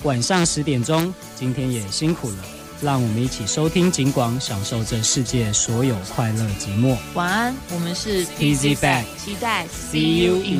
晚上10点钟，今天也辛苦了，让我们一起收听警广，享受这世界所有快乐寂寞。 晚安，我们是 TZ Back， 期待 See you in